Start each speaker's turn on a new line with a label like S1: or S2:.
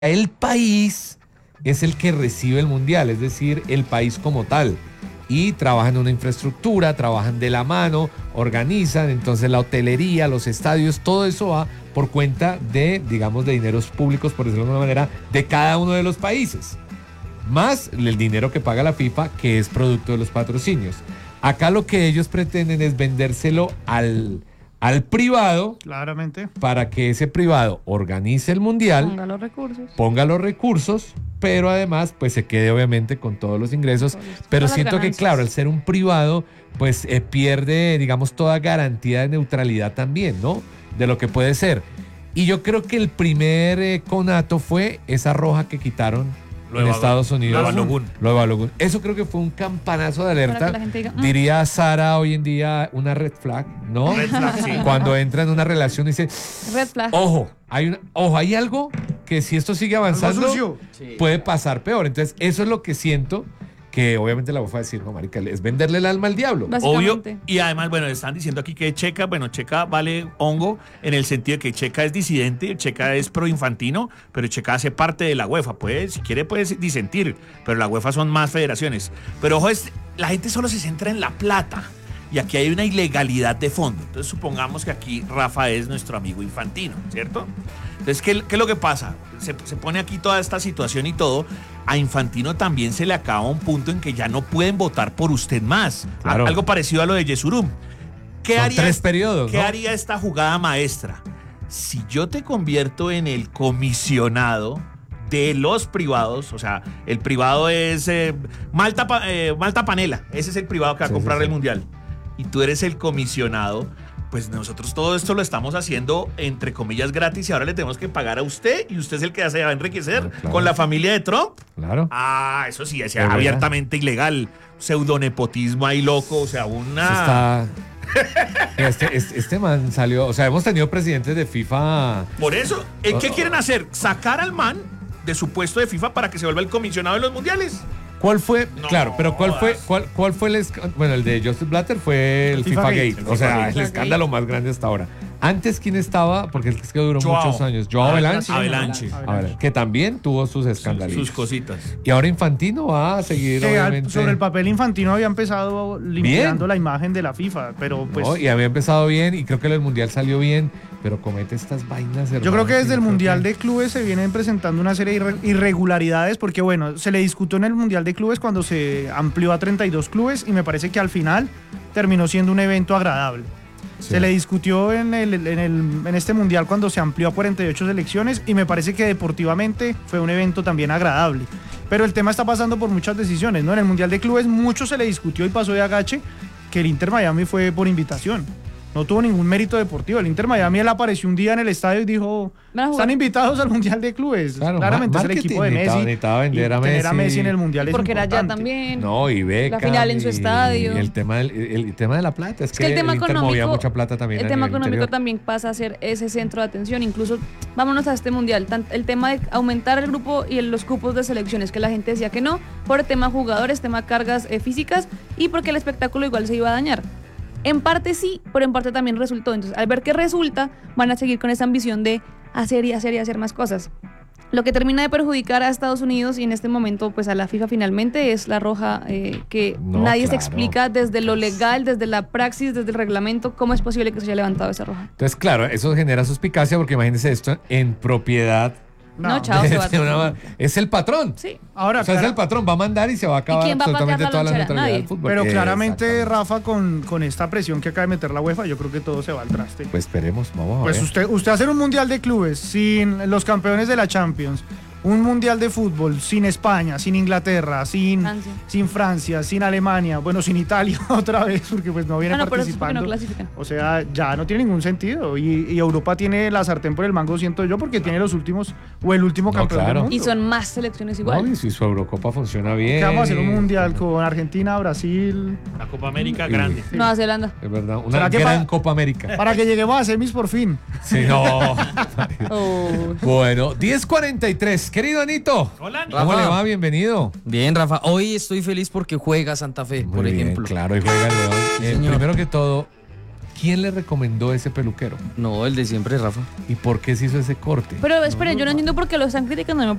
S1: el país es el que recibe el mundial, es decir, el país como tal. Y trabajan en una infraestructura, trabajan de la mano, organizan, entonces la hotelería, los estadios, todo eso va por cuenta de, digamos, de dineros públicos, por decirlo de alguna manera, de cada uno de los países. Más el dinero que paga la FIFA, que es producto de los patrocinios. Acá lo que ellos pretenden es vendérselo al privado,
S2: claramente,
S1: para que ese privado organice el mundial, ponga los recursos, pero además pues se quede obviamente con todos los ingresos, pero siento que claro, al ser un privado pues pierde, digamos, toda garantía de neutralidad también, ¿no? De lo que puede ser. Y yo creo que el primer conato fue esa roja que quitaron en Estados Unidos. Lo de Balogun. Eso creo que fue un campanazo de alerta. Diga, diría Sara hoy en día una red flag, ¿no? Red flag, sí. Cuando entra en una relación y dice, red flag. Ojo, hay algo que si esto sigue avanzando puede pasar peor. Entonces, eso es lo que siento. Que obviamente la UEFA va a decir, no, marica, es venderle el alma al diablo.
S3: Obvio. Y además, bueno, están diciendo aquí que Checa vale hongo en el sentido de que Checa es disidente, Checa es pro Infantino, pero Checa hace parte de la UEFA. Si quiere puede disentir, pero la UEFA son más federaciones. Pero ojo, la gente solo se centra en la plata. Y aquí hay una ilegalidad de fondo. Entonces supongamos que aquí Rafa es nuestro amigo Infantino, ¿cierto? Entonces, ¿qué es lo que pasa? Se pone aquí toda esta situación y todo. A Infantino también se le acaba un punto en que ya no pueden votar por usted más. Claro. Algo parecido a lo de Yesurum. ¿Qué haría esta jugada maestra? Si yo te convierto en el comisionado de los privados, o sea, el privado es Malta Panela, ese es el privado que va a comprar el mundial, y tú eres el comisionado, pues nosotros todo esto lo estamos haciendo entre comillas gratis y ahora le tenemos que pagar a usted y usted es el que se va a enriquecer con la familia de Trump.
S1: Claro.
S3: Eso sí, es abiertamente ilegal. Pseudonepotismo ahí loco, o sea, una...
S1: Este man salió, o sea, hemos tenido presidentes de FIFA.
S3: Por eso, ¿qué quieren hacer? Sacar al man de su puesto de FIFA para que se vuelva el comisionado de los mundiales.
S1: ¿Cuál fue? No, claro, pero ¿cuál fue el escándalo? Bueno, el de Joseph Blatter fue el FIFA Gate. O sea, el escándalo más grande hasta ahora. Antes, ¿quién estaba? Porque es que duró muchos años. Joao Avalanche. Que también tuvo sus escándalos.
S3: Sus cositas.
S1: Y ahora Infantino va a seguir, obviamente.
S2: Sobre el papel, Infantino había empezado limpiando la imagen de la FIFA, pero pues...
S1: No, y había empezado bien, y creo que el Mundial salió bien, pero comete estas vainas.
S2: Yo creo que desde el Mundial de Clubes se vienen presentando una serie de irregularidades, porque bueno, se le discutió en el Mundial de Clubes cuando se amplió a 32 clubes, y me parece que al final terminó siendo un evento agradable. Sí. Se le discutió en este mundial cuando se amplió a 48 selecciones y me parece que deportivamente fue un evento también agradable. Pero el tema está pasando por muchas decisiones, ¿no? En el mundial de clubes mucho se le discutió y pasó de agache que el Inter Miami fue por invitación. No tuvo ningún mérito deportivo. El Inter Miami, él apareció un día en el estadio y dijo, están invitados al Mundial de Clubes. Claro, claramente es el equipo de Messi.
S1: Necesitaba vender a Messi.
S2: Tener a Messi en el Mundial es
S4: porque
S2: importante.
S4: Era allá también.
S1: No, y Beckham.
S4: La final en su estadio.
S1: Y el tema de la plata. Es que el tema
S4: económico,
S1: movía mucha plata también.
S4: El tema económico también pasa a ser ese centro de atención. Incluso, vámonos a este Mundial. El tema de aumentar el grupo y los cupos de selecciones, que la gente decía que no, por el tema jugadores, tema cargas físicas y porque el espectáculo igual se iba a dañar. En parte sí, pero en parte también resultó. Entonces, al ver que resulta, van a seguir con esa ambición de hacer y hacer y hacer más cosas. Lo que termina de perjudicar a Estados Unidos y en este momento pues a la FIFA finalmente es la roja que nadie se explica desde lo legal, desde la praxis, desde el reglamento, cómo es posible que se haya levantado esa roja.
S1: Entonces, claro, eso genera suspicacia porque imagínense esto en propiedad.
S4: No, chao,
S1: es el patrón.
S4: Sí.
S1: Ahora, es el patrón, va a mandar y se va a acabar absolutamente toda la neutralidad del fútbol.
S2: Pero claramente, Rafa, con esta presión que acaba de meter la UEFA, yo creo que todo se va al traste.
S1: Pues esperemos, vamos a ver.
S2: Pues usted hacer un mundial de clubes sin los campeones de la Champions, un mundial de fútbol sin España, sin Inglaterra, sin Francia, sin Alemania, bueno, sin Italia otra vez, porque pues no viene participando. O sea, ya no tiene ningún sentido. Y Europa tiene la sartén por el mango, siento yo, porque tiene los últimos, o el último campeón del mundo.
S4: Y son más selecciones igual.
S1: No, y si su Eurocopa funciona bien.
S2: ¿Qué vamos a hacer un mundial con Argentina, Brasil?
S3: La Copa América grande.
S4: Nueva Zelanda.
S1: Es verdad, una gran Copa América.
S2: Para que lleguemos a semis por fin.
S1: Sí, no. Bueno, 10:43. Querido Anito,
S3: hola,
S1: ¿cómo le va? Bienvenido.
S5: Bien, Rafa. Hoy estoy feliz porque juega Santa Fe, por ejemplo.
S1: Claro, y juega el León. Primero que todo, ¿Quién le recomendó ese peluquero?
S5: No, el de siempre, Rafa.
S1: ¿Y por qué se hizo ese corte?
S4: Pero esperen, yo no entiendo por qué lo están criticando.